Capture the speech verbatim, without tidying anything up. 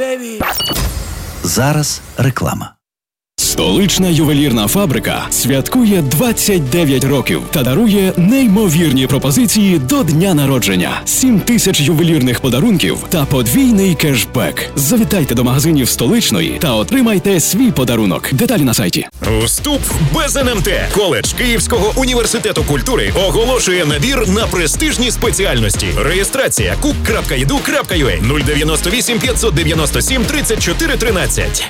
Зараз реклама. Столична ювелірна фабрика святкує двадцять дев'ять років та дарує неймовірні пропозиції до дня народження. сім тисяч ювелірних подарунків та подвійний кешбек. Завітайте до магазинів Столичної та отримайте свій подарунок. Деталі на сайті. Вступ без ен ем те. Коледж Київського університету культури оголошує набір на престижні спеціальності. Реєстрація кук крапка і ді ю крапка ю а нуль дев'яносто вісім п'ятсот дев'яносто сім тридцять чотири тринадцять.